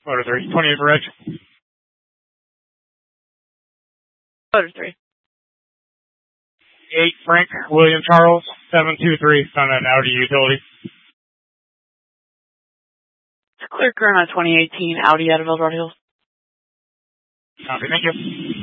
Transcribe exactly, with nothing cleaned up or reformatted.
Motor three. twenty-eight for Reg. Motor three. eight Frank William Charles. seven two three. Found an Audi utility. Clear current on twenty eighteen Audi out of Eldorado Hills. Copy. Thank you.